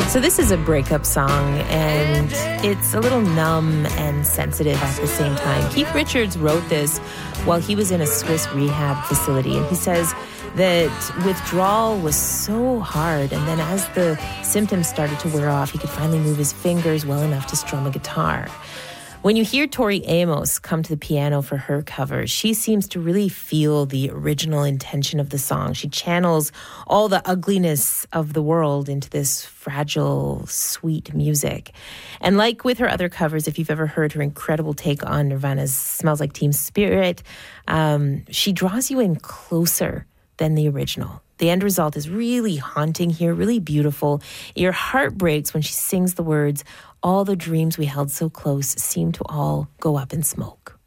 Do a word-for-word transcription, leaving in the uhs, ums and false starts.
So this is a breakup song, and it's a little numb and sensitive at the same time. Keith Richards wrote this while he was in a Swiss rehab facility, and he says that withdrawal was so hard, and then as the symptoms started to wear off, he could finally move his fingers well enough to strum a guitar. When you hear Tori Amos come to the piano for her cover, she seems to really feel the original intention of the song. She channels all the ugliness of the world into this fragile, sweet music. And like with her other covers, if you've ever heard her incredible take on Nirvana's Smells Like Teen Spirit, um, she draws you in closer than the original. The end result is really haunting here, really beautiful. Your heart breaks when she sings the words, "All the dreams we held so close seem to all go up in smoke."